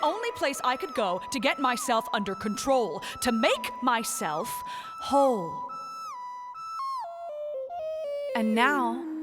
only place I could go to get myself under control, to make myself whole. And now,